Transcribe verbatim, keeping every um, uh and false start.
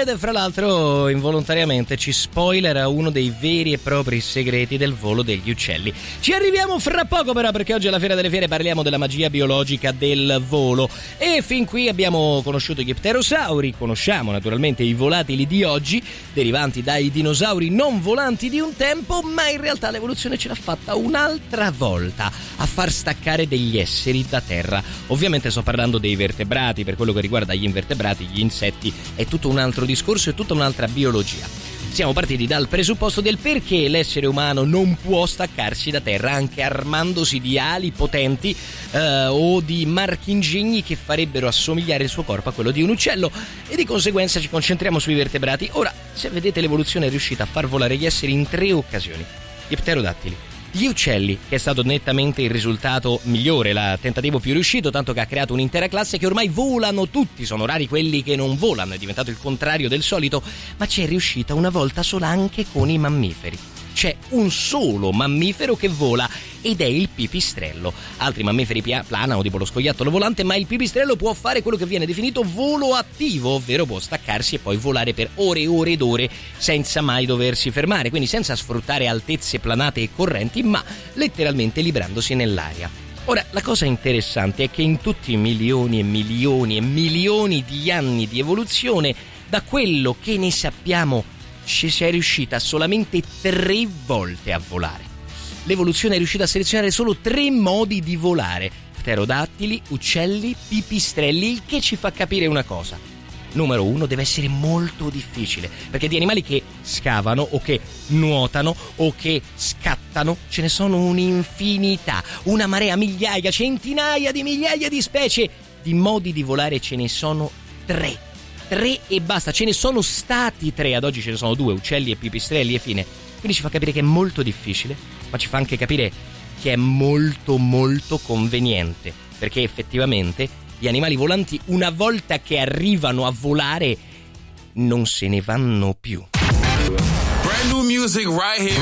ed fra l'altro involontariamente ci spoilerà uno dei veri e propri segreti del volo degli uccelli. Ci arriviamo fra poco però, perché oggi alla Fiera delle Fiere parliamo della magia biologica del volo e fin qui abbiamo conosciuto gli pterosauri, conosciamo naturalmente i volatili di oggi derivanti dai dinosauri non volanti di un tempo, ma in realtà l'evoluzione ce l'ha fatta un'altra volta a far staccare degli esseri da terra. Ovviamente sto parlando dei vertebrati. Per quello che riguarda gli invertebrati, gli insetti, è tutto un altro discorso, è tutta un'altra biologia. Siamo partiti dal presupposto del perché l'essere umano non può staccarsi da terra anche armandosi di ali potenti eh, o di marchingegni che farebbero assomigliare il suo corpo a quello di un uccello, e di conseguenza ci concentriamo sui vertebrati. Ora, se vedete, l'evoluzione è riuscita a far volare gli esseri in tre occasioni: gli pterodattili, gli uccelli, che è stato nettamente il risultato migliore, il tentativo più riuscito, tanto che ha creato un'intera classe che ormai volano tutti, sono rari quelli che non volano, è diventato il contrario del solito, ma ci è riuscita una volta sola anche con i mammiferi. C'è un solo mammifero che vola ed è il pipistrello. Altri mammiferi pia- planano, tipo lo scoiattolo volante, ma il pipistrello può fare quello che viene definito volo attivo, ovvero può staccarsi e poi volare per ore e ore ed ore senza mai doversi fermare, quindi senza sfruttare altezze planate e correnti, ma letteralmente librandosi nell'aria. Ora, la cosa interessante è che in tutti i milioni e milioni e milioni di anni di evoluzione, da quello che ne sappiamo, ci si è riuscita solamente tre volte a volare. L'evoluzione è riuscita a selezionare solo tre modi di volare: pterodattili, uccelli, pipistrelli, il che ci fa capire una cosa. Numero uno, deve essere molto difficile, perché di animali che scavano o che nuotano o che scattano ce ne sono un'infinità, una marea, migliaia, centinaia di migliaia di specie. Di modi di volare ce ne sono tre. Tre e basta, ce ne sono stati tre, ad oggi ce ne sono due, uccelli e pipistrelli, e fine. Quindi ci fa capire che è molto difficile, ma ci fa anche capire che è molto molto conveniente, perché effettivamente gli animali volanti, una volta che arrivano a volare, non se ne vanno più. Brand new music right here,